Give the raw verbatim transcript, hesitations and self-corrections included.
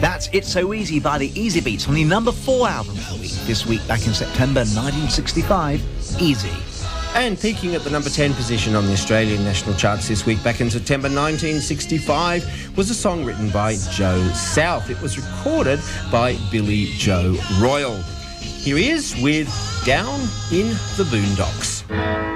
That's It's So Easy by the Easy Beats on the number four album for the week. This week, back in September nineteen sixty-five, Easy. And peaking at the number ten position on the Australian national charts this week, back in September nineteen sixty-five, was a song written by Joe South. It was recorded by Billy Joe Royal. Here he is with Down in the Boondocks.